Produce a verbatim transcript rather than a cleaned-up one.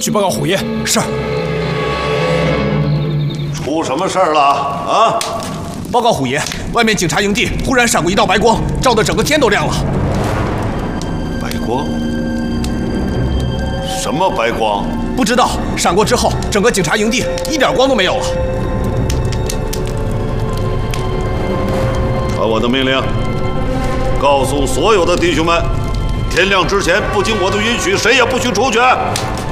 去报告虎爷。是。 出什么事儿了啊？ 报告虎爷，外面警察营地忽然闪过一道白光，照得整个天都亮了。 白光？什么白光？ 不知道。闪过之后，整个警察营地一点光都没有了。 传我的命令，告诉所有的弟兄们，天亮之前，不经我的允许，谁也不许出去。